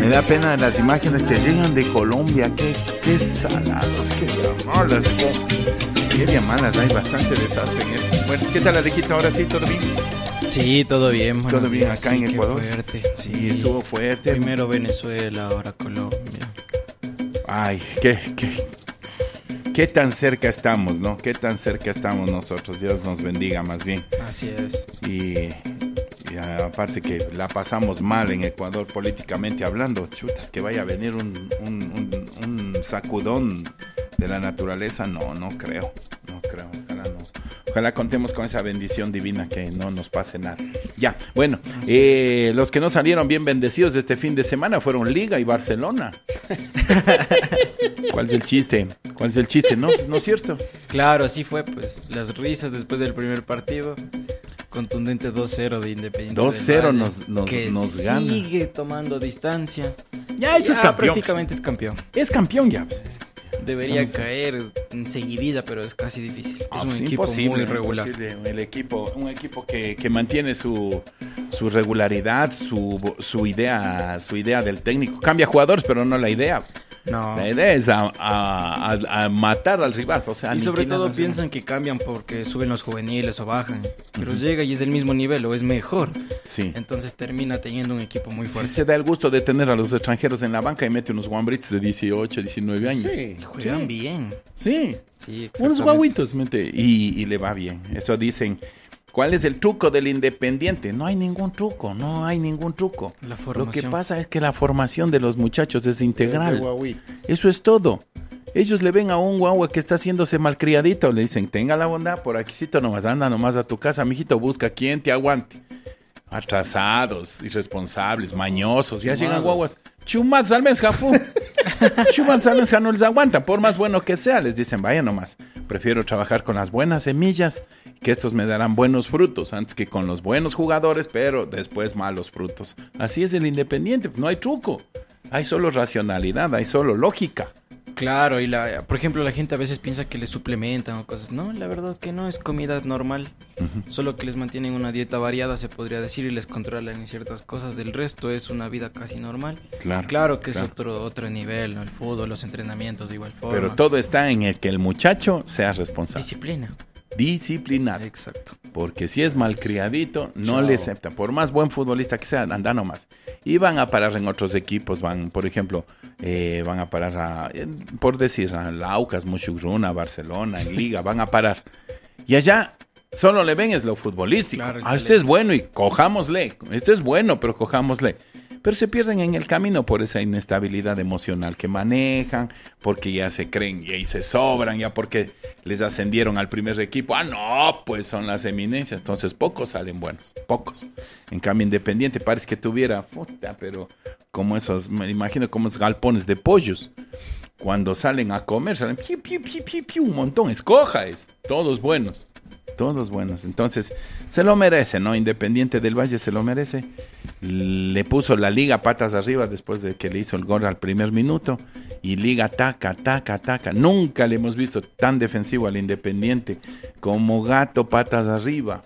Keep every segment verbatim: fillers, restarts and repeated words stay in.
Me da pena las imágenes que llegan de Colombia. Qué, qué salados, qué llamadas, qué, qué llamadas. Hay bastante desastre en eso. Bueno, ¿qué tal, Alejito? Ahora sí, ¿todo bien? Sí, todo bien. Todo bien días, acá sí, en Ecuador. Fuerte. Sí, sí, estuvo fuerte. Primero Venezuela, ahora Colombia. Ay, qué, qué, qué tan cerca estamos, ¿no? Qué tan cerca estamos nosotros. Dios nos bendiga más bien. Así es. Y... Y aparte que la pasamos mal en Ecuador políticamente hablando, chutas, que vaya a venir un, un, un, un sacudón de la naturaleza, no, no creo, no creo, ojalá no. Ojalá contemos con esa bendición divina que no nos pase nada. Ya, bueno, eh, los que no salieron bien bendecidos de este fin de semana fueron Liga y Barcelona. ¿Cuál es el chiste? ¿Cuál es el chiste? ¿No? ¿No es cierto? Claro, así fue, pues, las risas después del primer partido. Contundente dos cero de Independiente dos cero del Valle, nos, nos, que nos gana. Sigue tomando distancia. Ya, ese ya es campeón. prácticamente es campeón. Es campeón ya. Debería Vamos a... caer enseguidilla, pero es casi difícil. Ah, es un pues equipo imposible, muy regular. Imposible. El equipo, un equipo que, que mantiene su, su regularidad, su, su idea, su idea del técnico. Cambia jugadores, pero no la idea. No. La idea es a, a, a, a matar al rival. O sea, y sobre todo piensan que cambian porque suben los juveniles o bajan. Pero uh-huh. llega y es del mismo nivel o es mejor. Sí. Entonces termina teniendo un equipo muy fuerte. Sí, se da el gusto de tener a los extranjeros en la banca y mete unos guambritos de dieciocho, diecinueve años. Sí, juegan sí. bien. Sí, sí unos guaguitos mete y, y le va bien. Eso dicen. ¿Cuál es el truco del Independiente? No hay ningún truco, no hay ningún truco. La formación. Lo que pasa es que la formación de los muchachos es integral. Eso es todo. Ellos le ven a un guagua que está haciéndose malcriadito, le dicen, tenga la bondad, por aquícito nomás, anda nomás a tu casa, mijito, busca quien te aguante. Atrasados, irresponsables, mañosos, ya llegan guaguas. Chumat salmes jafu. Chumat salmes no les aguantan, por más bueno que sea, les dicen, vaya nomás. Prefiero trabajar con las buenas semillas, que estos me darán buenos frutos, antes que con los buenos jugadores, pero después malos frutos. Así es el Independiente, no hay truco. Hay solo racionalidad, hay solo lógica. Claro, y la, por ejemplo, la gente a veces piensa que le suplementan o cosas. No, la verdad que no, es comida normal. Uh-huh. Solo que les mantienen una dieta variada, se podría decir, y les controlan en ciertas cosas. Del resto es una vida casi normal. Claro, claro que claro. es otro otro nivel, ¿no? El fútbol, los entrenamientos de igual forma. Pero todo está en el que el muchacho sea responsable. Disciplina. Disciplinado. Exacto. Porque si es malcriadito, no Chao. le aceptan. Por más buen futbolista que sea, anda nomás. Y van a parar en otros equipos, van, por ejemplo, eh, van a parar a, eh, por decir, a Laucas, Mushugruna, Barcelona, en Liga, van a parar. Y allá solo le ven es lo futbolístico. Claro, ah, este es bueno y cojámosle. Este es bueno, pero cojámosle. Pero se pierden en el camino por esa inestabilidad emocional que manejan, porque ya se creen y ahí se sobran, ya porque les ascendieron al primer equipo. Ah, no, pues son las eminencias. Entonces pocos salen buenos, pocos. En cambio, Independiente parece que tuviera, puta, pero como esos, me imagino como esos galpones de pollos. Cuando salen a comer, salen piu, piu, piu, piu, piu, un montón. Escoja, es, todos buenos. Todos buenos, entonces se lo merece, ¿no? Independiente del Valle se lo merece. Le puso la Liga patas arriba después de que le hizo el gol al primer minuto. Y Liga taca, taca, taca. Nunca le hemos visto tan defensivo al Independiente como gato patas arriba.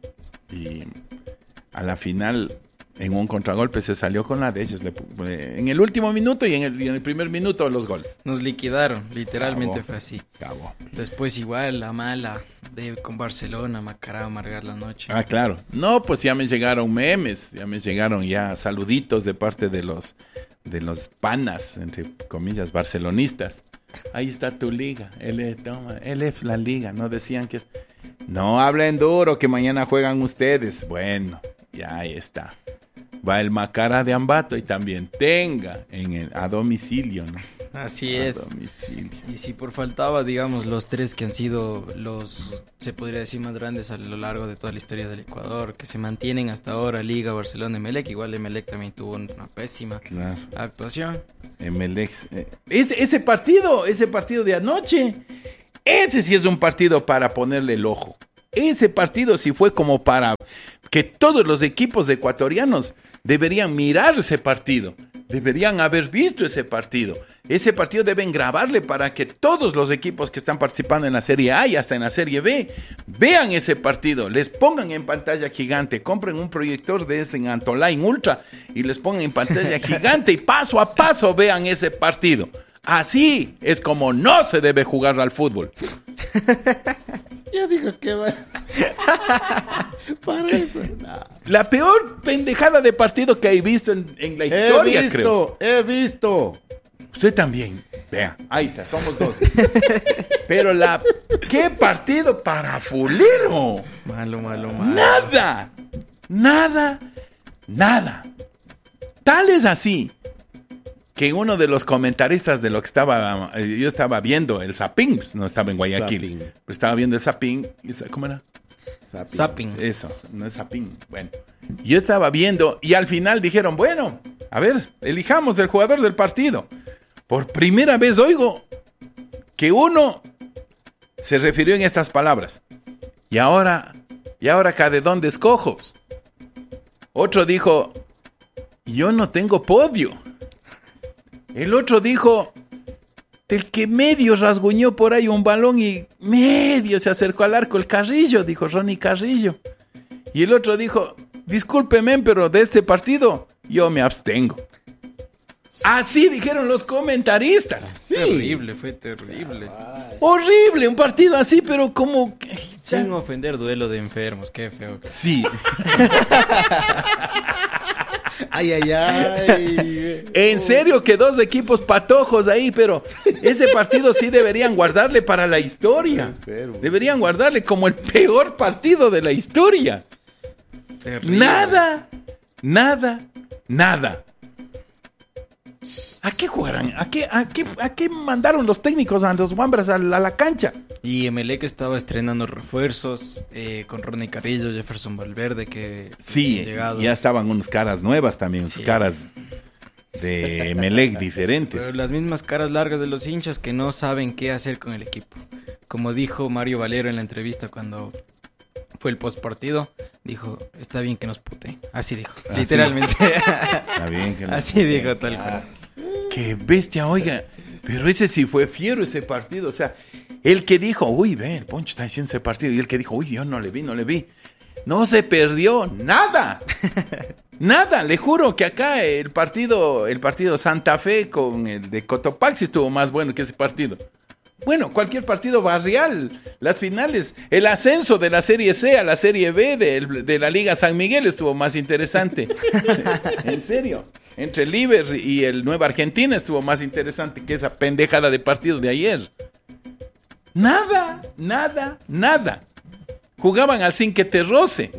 Y a la final, en un contragolpe, se salió con la de ellos. Le, en el último minuto y en el, y en el primer minuto los goles. Nos liquidaron, literalmente Cabo. Fue así. Cabo. Después igual, la mala de con Barcelona, Macará, amargar la noche. Ah, claro. No, pues ya me llegaron memes, ya me llegaron ya saluditos de parte de los, de los panas, entre comillas, barcelonistas. Ahí está tu liga. Él es, toma, él es la liga. No decían que... No hablen duro, que mañana juegan ustedes. Bueno, ya ahí está. Va el Macará de Ambato y también tenga en el, a domicilio, ¿no? Así a es. Domicilio. Y si por faltaba, digamos, los tres que han sido los, se podría decir, más grandes a lo largo de toda la historia del Ecuador, que se mantienen hasta ahora, Liga, Barcelona, Emelec. Igual Emelec también tuvo una pésima claro. actuación. Emelec. Eh, ese, ese partido, ese partido de anoche, ese sí es un partido para ponerle el ojo. Ese partido sí fue como para que todos los equipos ecuatorianos deberían mirar ese partido. deberían haber visto ese partido. Ese partido deben grabarle para que todos los equipos que están participando en la Serie A y hasta en la Serie B vean ese partido, les pongan en pantalla gigante, compren un proyector de ese en Antoline Ultra y les pongan en pantalla gigante y paso a paso vean ese partido. Así es como no se debe jugar al fútbol. Yo digo que va. Para eso. No. La peor pendejada de partido que he visto en, en la historia, he visto, creo. He visto. Usted también. Vea, ahí está, somos dos. Pero la... ¿Qué partido para fulero? Malo, malo, malo. Nada. Nada. Nada. Tal es así que uno de los comentaristas de lo que estaba... Yo estaba viendo el Zapping, no estaba en Guayaquil. Zapping. Pero estaba viendo el Zapping. ¿Cómo era? Zapping. Zapping. Eso, no es Zapping. Bueno, yo estaba viendo y al final dijeron, bueno, a ver, elijamos el jugador del partido. Por primera vez oigo que uno se refirió en estas palabras. Y ahora, y ahora acá de dónde escojo. Otro dijo, yo no tengo podio. El otro dijo, del que medio rasguñó por ahí un balón y medio se acercó al arco el Carrillo, dijo Ronnie Carrillo. Y el otro dijo, discúlpeme, pero de este partido yo me abstengo. Así dijeron los comentaristas. Sí. Terrible, fue terrible. Ay. Horrible, un partido así, pero como... Sin ofender, duelo de enfermos, qué feo. Sí. Ay, ay, ay. En serio que dos equipos patojos ahí, pero ese partido sí deberían guardarle para la historia. Enfermo. Deberían guardarle como el peor partido de la historia. Terrible. Nada, nada, nada. ¿A qué jugarán? ¿A qué, a qué, a qué mandaron los técnicos a los Wambras a la, a la cancha? Y Emelec estaba estrenando refuerzos eh, con Ronnie Carrillo, Jefferson Valverde, que Sí, recién llegado. ya estaban unas caras nuevas también, unas Sí. caras de Emelec diferentes. Pero las mismas caras largas de los hinchas que no saben qué hacer con el equipo. Como dijo Mario Valero en la entrevista cuando fue el postpartido, dijo, está bien que nos puteen. Así dijo, Así. literalmente. Está bien que no- Así dijo tal cual. Qué bestia, oiga. Pero ese sí fue fiero ese partido. O sea, el que dijo, uy, ve, el Poncho está diciendo ese partido. Y el que dijo, uy, yo no le vi, no le vi. No se perdió nada. Nada, le juro que acá el partido, el partido Santa Fe con el de Cotopaxi estuvo más bueno que ese partido. Bueno, cualquier partido barrial, las finales, el ascenso de la Serie C a la Serie B de, de la Liga San Miguel estuvo más interesante. En serio, entre el Liver y el Nueva Argentina estuvo más interesante que esa pendejada de partido de ayer. Nada, nada, nada. Jugaban al sin que te roce.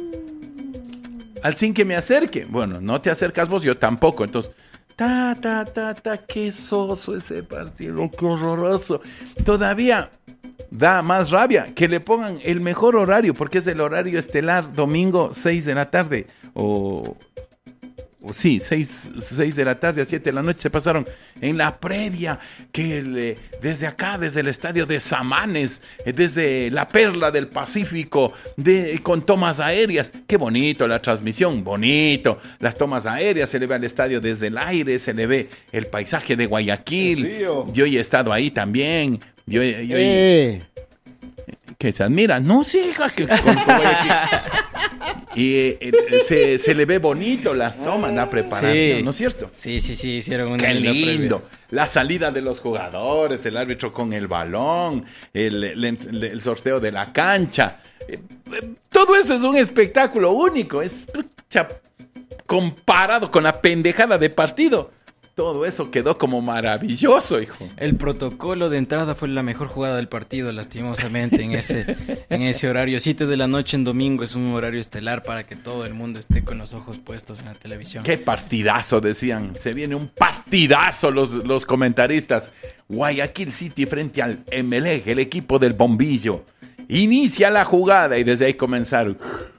Al sin que me acerque. Bueno, no te acercas vos, yo tampoco, entonces... Ta, ta, ta, ta, qué soso ese partido, qué horroroso. Todavía da más rabia que le pongan el mejor horario, porque es el horario estelar, domingo, seis de la tarde, o... o sí, seis de la tarde a siete de la noche se pasaron en la previa, que le, desde acá, desde el estadio de Samanes, eh, desde la Perla del Pacífico, de, con tomas aéreas. Qué bonito la transmisión, bonito. Las tomas aéreas, se le ve al estadio desde el aire, se le ve el paisaje de Guayaquil. El río. Yo he estado ahí también. Yo, yo, Eh. que se admira. No, sí, hija, que con- con Guayaquil. Y eh, eh, se, se le ve bonito las tomas, la preparación, Sí. ¿no es cierto? Sí, sí, sí, hicieron una Qué linda lindo. previa. La salida de los jugadores, el árbitro con el balón, el, el- el- el sorteo de la cancha. Eh, eh, Todo eso es un espectáculo único. Es pucha, comparado con la pendejada de partido. Todo eso quedó como maravilloso, hijo. El protocolo de entrada fue la mejor jugada del partido, lastimosamente, en ese, en ese horario. siete de la noche en domingo es un horario estelar para que todo el mundo esté con los ojos puestos en la televisión. Qué partidazo, decían. Se viene un partidazo los, los comentaristas. Guayaquil City frente al Emelec, el equipo del bombillo. Inicia la jugada y desde ahí comenzaron.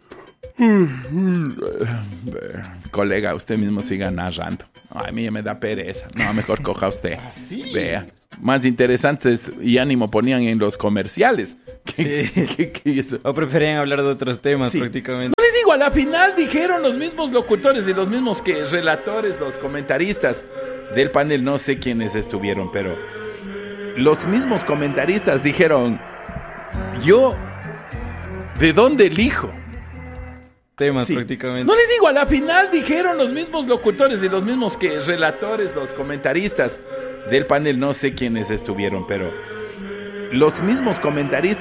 Colega, usted mismo siga narrando. Ay, a mí ya me da pereza. No, mejor coja usted. ¿Ah, sí? Vea. Más interesantes y ánimo ponían en los comerciales. ¿Qué, Sí. qué- qué es eso? O preferían hablar de otros temas Sí. prácticamente. No le digo, a la final dijeron los mismos locutores y los mismos que relatores, los comentaristas del panel, no sé quiénes estuvieron, pero los mismos comentaristas dijeron, yo, ¿de dónde elijo? Temas Sí. prácticamente. No le digo, a la final dijeron los mismos locutores y los mismos que relatores, los comentaristas del panel, no sé quiénes estuvieron, pero los mismos comentaristas